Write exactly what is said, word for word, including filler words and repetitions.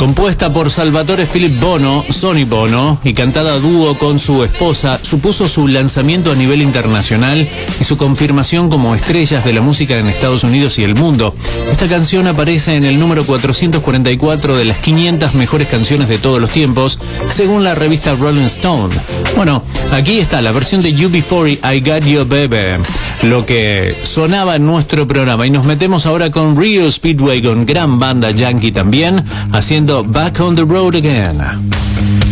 Compuesta por Salvatore Philip Bono, Sonny Bono, y cantada a dúo con su esposa, supuso su lanzamiento a nivel internacional y su confirmación como estrellas de la música en Estados Unidos y el mundo. Esta canción aparece en el número cuatrocientos cuarenta y cuatro de las quinientas mejores canciones de todos los tiempos, según la revista Rolling Stone. Bueno, aquí está la versión de U B cuarenta, I Got You Baby, lo que sonaba en nuestro programa. Y nos metemos ahora con Rio Speedwagon, gran banda yankee también, haciendo Back on the Road Again.